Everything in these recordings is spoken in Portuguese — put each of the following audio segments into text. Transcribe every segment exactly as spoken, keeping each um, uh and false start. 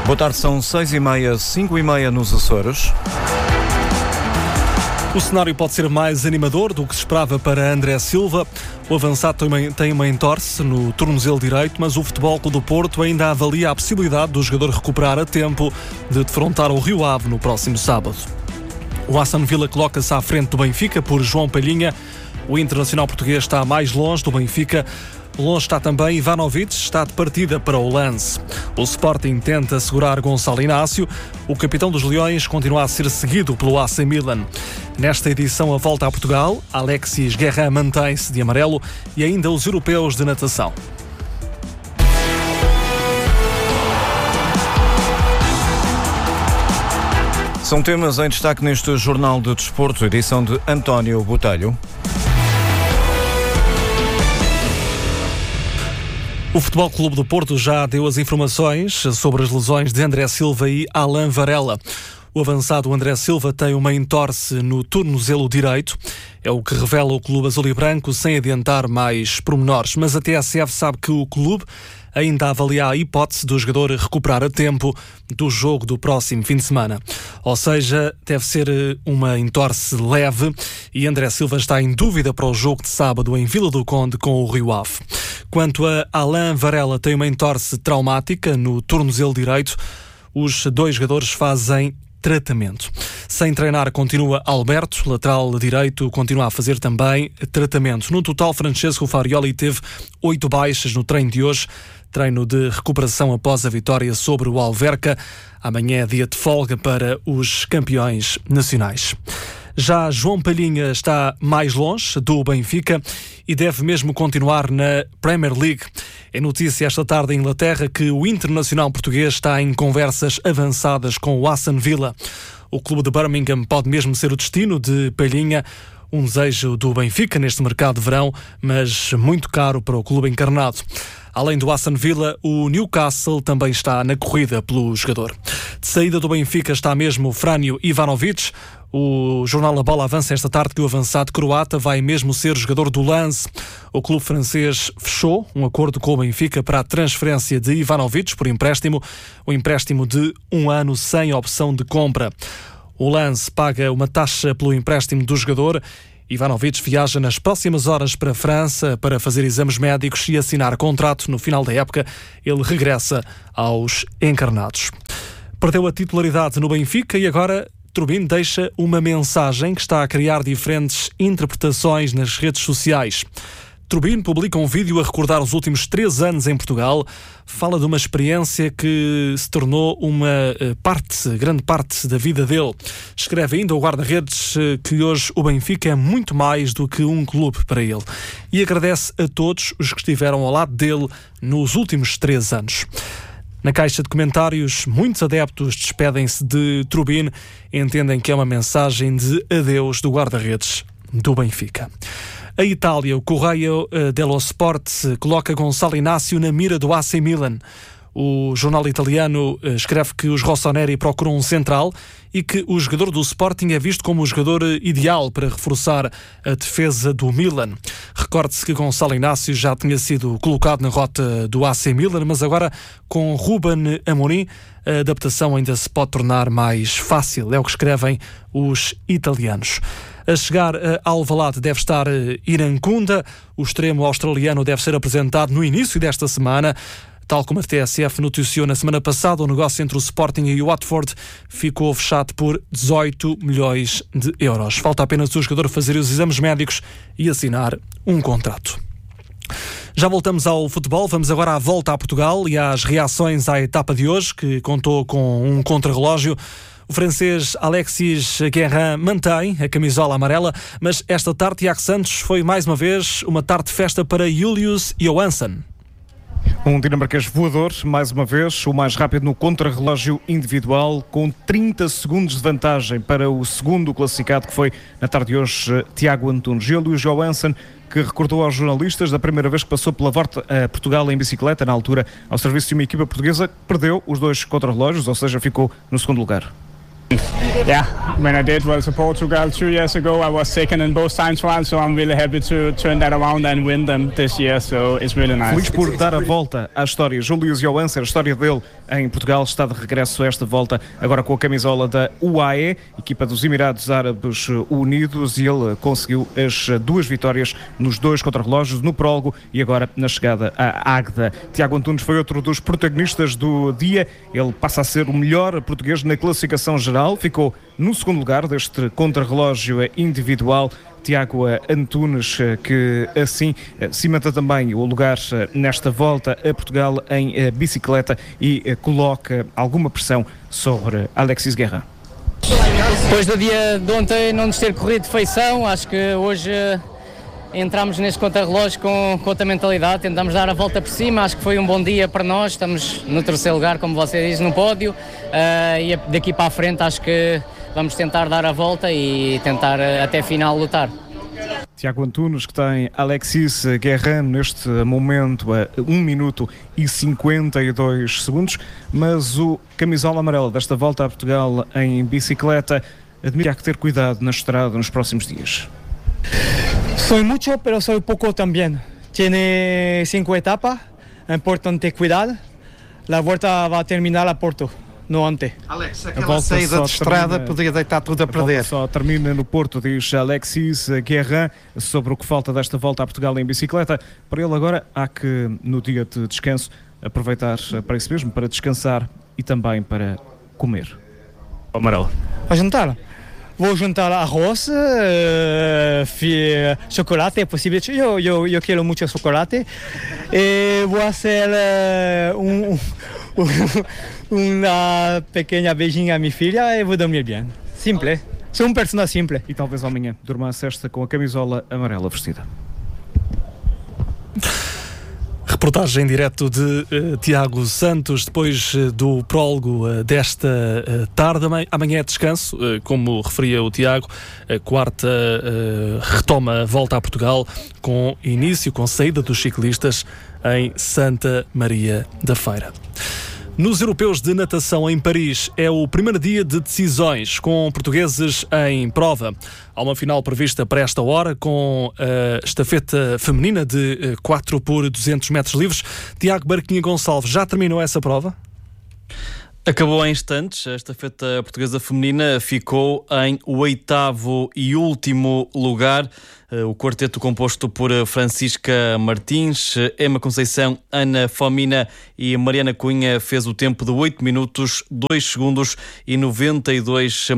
Boa tarde, são seis e meia, cinco e meia nos Açores. O cenário pode ser mais animador do que se esperava para André Silva. O avançado tem uma entorse no tornozelo direito, mas o Futebol Clube do Porto ainda avalia a possibilidade do jogador recuperar a tempo de defrontar o Rio Ave no próximo sábado. O Aston Villa coloca-se à frente do Benfica por João Palhinha. O internacional português está mais longe do Benfica. Longe está também Ivanovic, está de partida para o Lens. O Sporting tenta segurar Gonçalo Inácio. O capitão dos Leões continua a ser seguido pelo A C Milan. Nesta edição, a volta a Portugal, Alexis Guerra mantém-se de amarelo e ainda os europeus de natação. São temas em destaque neste Jornal de Desporto, edição de António Botelho. O Futebol Clube do Porto já deu as informações sobre as lesões de André Silva e Alain Varela. O avançado André Silva tem uma entorse no tornozelo direito. É o que revela o Clube Azul e Branco, sem adiantar mais pormenores. Mas a T S F sabe que o clube ainda avalia a hipótese do jogador recuperar a tempo do jogo do próximo fim de semana. Ou seja, deve ser uma entorse leve e André Silva está em dúvida para o jogo de sábado em Vila do Conde com o Rio Ave. Quanto a Alain Varela, tem uma entorse traumática no tornozelo direito. Os dois jogadores fazem tratamento. Sem treinar continua Alberto, lateral direito, continua a fazer também tratamento. No total, Francesco Farioli teve oito baixas no treino de hoje, treino de recuperação após a vitória sobre o Alverca. Amanhã é dia de folga para os campeões nacionais. Já João Palhinha está mais longe do Benfica e deve mesmo continuar na Premier League. É notícia esta tarde em Inglaterra que o internacional português está em conversas avançadas com o Aston Villa. O clube de Birmingham pode mesmo ser o destino de Palhinha, um desejo do Benfica neste mercado de verão, mas muito caro para o clube encarnado. Além do Aston Villa, o Newcastle também está na corrida pelo jogador. De saída do Benfica está mesmo Franjo Ivanovic. O jornal A Bola avança esta tarde que o avançado croata vai mesmo ser jogador do Lens. O clube francês fechou um acordo com o Benfica para a transferência de Ivanovic por empréstimo, o empréstimo de um ano sem opção de compra. O Lens paga uma taxa pelo empréstimo do jogador. Ivanovic viaja nas próximas horas para a França para fazer exames médicos e assinar contrato. No final da época, ele regressa aos encarnados. Perdeu a titularidade no Benfica e agora Trubin deixa uma mensagem que está a criar diferentes interpretações nas redes sociais. Trubin publica um vídeo a recordar os últimos três anos em Portugal. Fala de uma experiência que se tornou uma parte, grande parte da vida dele. Escreve ainda o guarda-redes que hoje o Benfica é muito mais do que um clube para ele. E agradece a todos os que estiveram ao lado dele nos últimos três anos. Na caixa de comentários, muitos adeptos despedem-se de Trubin e entendem que é uma mensagem de adeus do guarda-redes do Benfica. A Itália, o Correio dello Sport coloca Gonçalo Inácio na mira do A C Milan. O jornal italiano escreve que os rossoneri procuram um central e que o jogador do Sporting é visto como o jogador ideal para reforçar a defesa do Milan. Recorde-se que Gonçalo Inácio já tinha sido colocado na rota do A C Milan, mas agora com Ruben Amorim a adaptação ainda se pode tornar mais fácil. É o que escrevem os italianos. A chegar a Alvalade deve estar Irankunda. O extremo australiano deve ser apresentado no início desta semana. Tal como a T S F noticiou na semana passada, o negócio entre o Sporting e o Watford ficou fechado por dezoito milhões de euros. Falta apenas o jogador fazer os exames médicos e assinar um contrato. Já voltamos ao futebol, vamos agora à volta a Portugal e às reações à etapa de hoje, que contou com um contrarrelógio. O francês Alexis Guerra mantém a camisola amarela, mas esta tarde, Tiago Santos, foi mais uma vez uma tarde de festa para Julius Johansson. Um dinamarquês voador, mais uma vez, o mais rápido no contrarrelógio individual, com trinta segundos de vantagem para o segundo classificado, que foi, na tarde de hoje, Tiago Antunes. Julius Johansson, que recordou aos jornalistas da primeira vez que passou pela volta a Portugal em bicicleta, na altura ao serviço de uma equipa portuguesa, perdeu os dois contrarrelógios, ou seja, ficou no segundo lugar. Yeah, when I did well to Portugal two years ago, I was second in both time trials, so I'm really happy to turn that around and win them this year, so it's really nice. Feliz por dar a volta à história. Júlio Johansen, a história dele em Portugal, está de regresso a esta volta, agora com a camisola da U A E, equipa dos Emirados Árabes Unidos, e ele conseguiu as duas vitórias nos dois contrarrelógios, no prólogo e agora na chegada à Águeda. Tiago Antunes foi outro dos protagonistas do dia. Ele passa a ser o melhor português na classificação geral, ficou no segundo lugar deste contrarrelógio individual. Tiago Antunes, que assim cimenta também o lugar nesta volta a Portugal em bicicleta e coloca alguma pressão sobre Alexis Guerrin. Depois do dia de ontem não nos ter corrido de feição, acho que hoje entramos neste contrarrelógio com, com outra mentalidade, tentamos dar a volta por cima, acho que foi um bom dia para nós, estamos no terceiro lugar, como você diz, no pódio, uh, e daqui para a frente acho que vamos tentar dar a volta e tentar uh, até a final lutar. Tiago Antunes, que tem Alexis Guerrin neste momento a um minuto e cinquenta e dois segundos, mas o camisola amarela desta volta a Portugal em bicicleta admite que há que ter cuidado na estrada nos próximos dias. Soy mucho, pero soy poco también. Tiene cinco etapas, es importante cuidar. La vuelta va a terminar a Porto, no antes. Alex, aquela saída de estrada podia deitar tudo a perder. Só termina no Porto, diz Alexis Guerrin, sobre o que falta desta volta a Portugal em bicicleta. Para ele agora há que, no dia de descanso, aproveitar para isso mesmo, para descansar e também para comer. Amarelo. A jantar. Vou juntar arroz, uh, chocolate, é possível. Eu, eu, eu quero muito chocolate. E vou fazer uh, um, um, uma pequena beijinha à minha filha e vou dormir bem. Simples. Sou uma pessoa simples. E talvez amanhã durma a cesta com a camisola amarela vestida. Reportagem em direto de uh, Tiago Santos, depois uh, do prólogo uh, desta uh, tarde. Amanhã é descanso, uh, como referia o Tiago. A quarta uh, retoma a volta a Portugal, com início, com saída dos ciclistas em Santa Maria da Feira. Nos europeus de natação em Paris é o primeiro dia de decisões, com portugueses em prova. Há uma final prevista para esta hora, com a estafeta feminina de quatro por duzentos metros livres. Tiago Barquinha Gonçalves, já terminou essa prova? Acabou em instantes. A estafeta portuguesa feminina ficou em oitavo e último lugar. O quarteto composto por Francisca Martins, Emma Conceição, Ana Fomina e Mariana Cunha fez o tempo de oito minutos, dois segundos e noventa e dois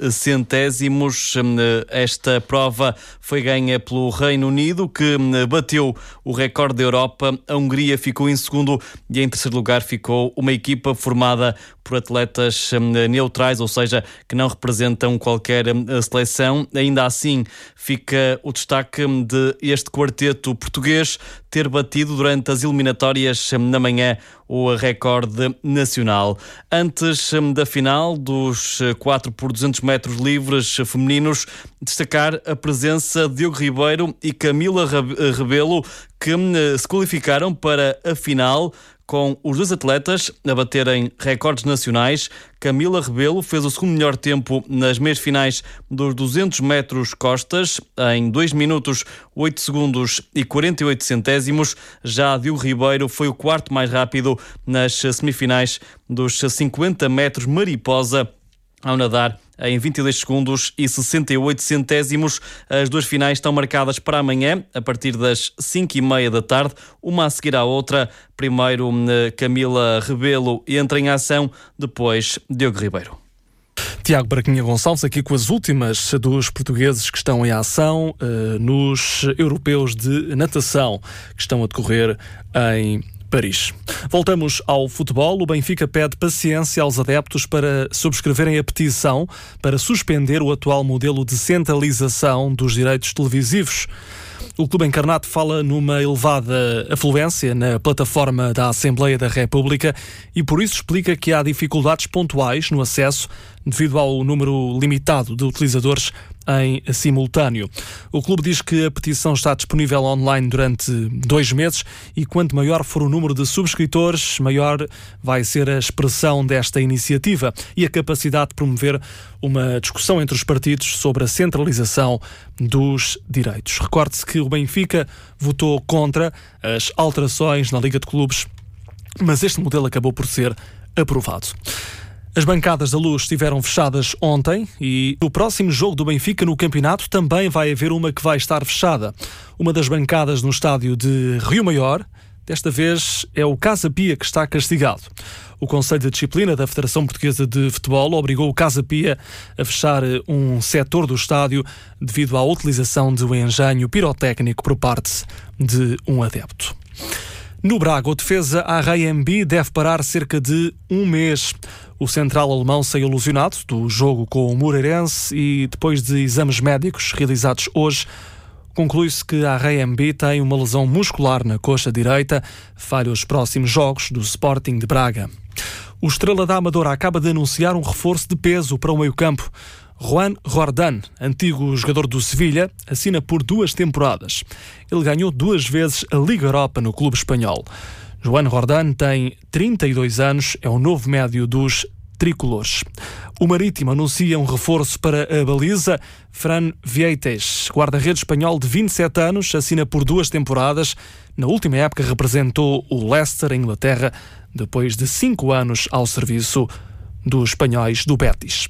centésimos. Esta prova foi ganha pelo Reino Unido, que bateu o recorde da Europa. A Hungria ficou em segundo e em terceiro lugar ficou uma equipa formada por atletas neutrais, ou seja, que não representam qualquer seleção. Ainda assim, fica o destaque de este quarteto português ter batido durante as eliminatórias na manhã o recorde nacional. Antes da final dos quatro por duzentos metros livres femininos, destacar a presença de Diogo Ribeiro e Camila Rebelo, que se qualificaram para a final, com os dois atletas a baterem recordes nacionais. Camila Rebelo fez o segundo melhor tempo nas meias finais dos duzentos metros costas, em dois minutos, oito segundos e quarenta e oito centésimos. Já Diogo Ribeiro foi o quarto mais rápido nas semifinais dos cinquenta metros mariposa, ao nadar em vinte e dois segundos e sessenta e oito centésimos. As duas finais estão marcadas para amanhã, a partir das cinco e meia da tarde, uma a seguir à outra. Primeiro Camila Rebelo entra em ação, depois Diogo Ribeiro. Tiago Barquinha Gonçalves, aqui com as últimas dos portugueses que estão em ação uh, nos europeus de natação, que estão a decorrer em Paris. Voltamos ao futebol. O Benfica pede paciência aos adeptos para subscreverem a petição para suspender o atual modelo de centralização dos direitos televisivos. O Clube Encarnado fala numa elevada afluência na plataforma da Assembleia da República e por isso explica que há dificuldades pontuais no acesso devido ao número limitado de utilizadores em simultâneo. O clube diz que a petição está disponível online durante dois meses e quanto maior for o número de subscritores, maior vai ser a expressão desta iniciativa e a capacidade de promover uma discussão entre os partidos sobre a centralização dos direitos. Recorde-se que o Benfica votou contra as alterações na Liga de Clubes, mas este modelo acabou por ser aprovado. As bancadas da Luz estiveram fechadas ontem e no próximo jogo do Benfica no campeonato também vai haver uma que vai estar fechada. Uma das bancadas no estádio de Rio Maior, desta vez é o Casa Pia que está castigado. O Conselho de Disciplina da Federação Portuguesa de Futebol obrigou o Casa Pia a fechar um setor do estádio devido à utilização de um engenho pirotécnico por parte de um adepto. No Braga, o defesa Arrayembi deve parar cerca de um mês. O central alemão saiu lesionado do jogo com o Moreirense e, depois de exames médicos realizados hoje, conclui-se que Arrayembi tem uma lesão muscular na coxa direita, falha os próximos jogos do Sporting de Braga. O Estrela da Amadora acaba de anunciar um reforço de peso para o meio-campo. Juan Jordan, antigo jogador do Sevilha, assina por duas temporadas. Ele ganhou duas vezes a Liga Europa no clube espanhol. Juan Jordan tem trinta e dois anos, é o novo médio dos tricolores. O Marítimo anuncia um reforço para a baliza. Fran Vieites, guarda-redes espanhol de vinte e sete anos, assina por duas temporadas. Na última época representou o Leicester, em Inglaterra, depois de cinco anos ao serviço dos espanhóis do Betis.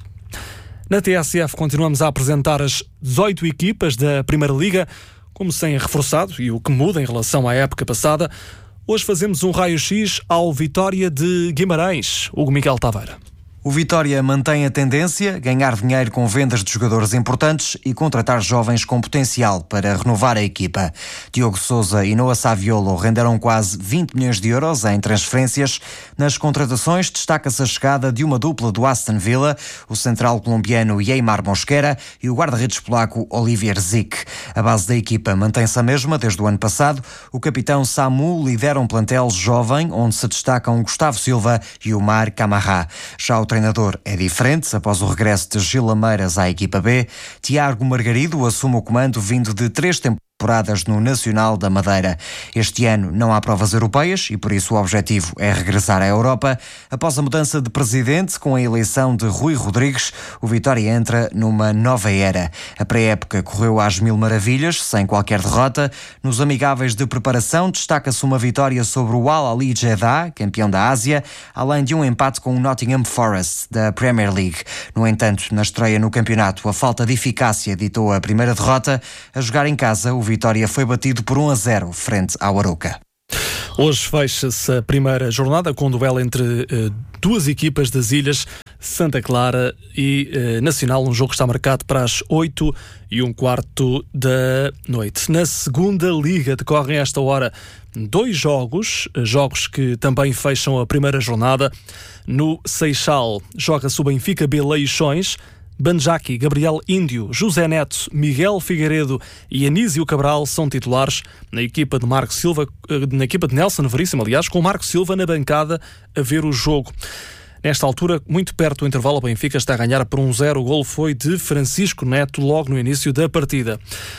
Na T S F continuamos a apresentar as dezoito equipas da Primeira Liga, como sem reforçado e o que muda em relação à época passada. Hoje fazemos um raio-x ao Vitória de Guimarães. Hugo Miguel Taveira. O Vitória mantém a tendência, ganhar dinheiro com vendas de jogadores importantes e contratar jovens com potencial para renovar a equipa. Diogo Sousa e Noah Saviolo renderam quase vinte milhões de euros em transferências. Nas contratações destaca-se a chegada de uma dupla do Aston Villa, o central colombiano Yeimar Mosquera e o guarda-redes polaco Olivier Zik. A base da equipa mantém-se a mesma desde o ano passado. O capitão Samu lidera um plantel jovem, onde se destacam Gustavo Silva e Omar Camará. Já o treinador é diferente, após o regresso de Gil Lameiras à equipa B. Tiago Margarido assume o comando vindo de três temporadas no Nacional da Madeira. Este ano não há provas europeias e por isso o objetivo é regressar à Europa. Após a mudança de presidente com a eleição de Rui Rodrigues, o Vitória entra numa nova era. A pré-época correu às mil maravilhas, sem qualquer derrota. Nos amigáveis de preparação destaca-se uma vitória sobre o Al Ahly Jeddah, campeão da Ásia, além de um empate com o Nottingham Forest, da Premier League. No entanto, na estreia no campeonato, a falta de eficácia ditou a primeira derrota. A jogar em casa, o Vitória foi batido por um a zero frente ao Arouca. Hoje fecha-se a primeira jornada com um duelo entre uh, duas equipas das ilhas, Santa Clara e uh, Nacional, um jogo que está marcado para as oito e um quarto da noite. Na segunda liga decorrem a esta hora dois jogos, jogos que também fecham a primeira jornada. No Seixal joga-se o Benfica B Leixões. Banjaki, Gabriel Índio, José Neto, Miguel Figueiredo e Anísio Cabral são titulares na equipa de Marco Silva, na equipa de Nelson Veríssimo, aliás, com Marco Silva na bancada a ver o jogo. Nesta altura, muito perto do intervalo, o Benfica está a ganhar por um zero. O golo foi de Francisco Neto logo no início da partida.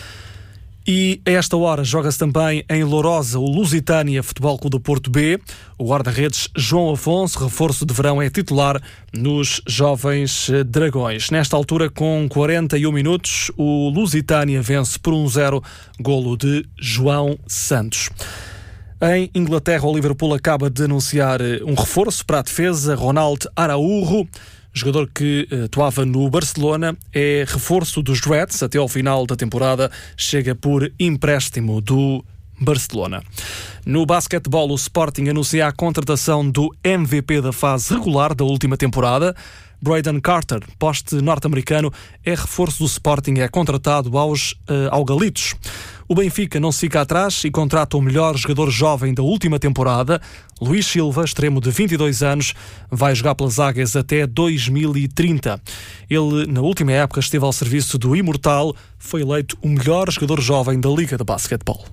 E a esta hora joga-se também em Lourosa o Lusitânia Futebol Clube do Porto B. O guarda-redes João Afonso, reforço de verão, é titular nos Jovens Dragões. Nesta altura, com quarenta e um minutos, o Lusitânia vence por um zero, golo de João Santos. Em Inglaterra, o Liverpool acaba de anunciar um reforço para a defesa, Ronald Araújo. Jogador que atuava no Barcelona, é reforço dos Reds até ao final da temporada, chega por empréstimo do Barcelona. No basquetebol, o Sporting anuncia a contratação do M V P da fase regular da última temporada. Braden Carter, poste norte-americano, é reforço do Sporting, é contratado aos uh, ao Galitos. O Benfica não se fica atrás e contrata o melhor jogador jovem da última temporada. Luís Silva, extremo de vinte e dois anos, vai jogar pelas Águias até dois mil e trinta. Ele, na última época, esteve ao serviço do Imortal, foi eleito o melhor jogador jovem da Liga de Basquetebol.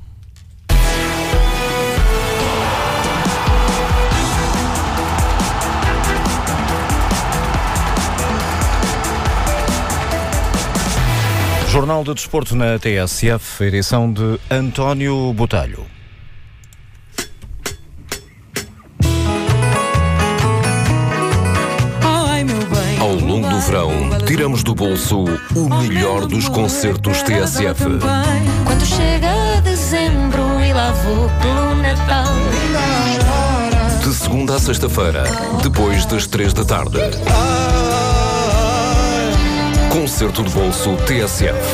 Jornal de Desporto na T S F, edição de António Botelho. Ao longo do verão, tiramos do bolso o melhor dos concertos T S F. Quando chega dezembro e lá vou pelo Natal. De segunda a sexta-feira, depois das três da tarde. Concerto de bolso T S F.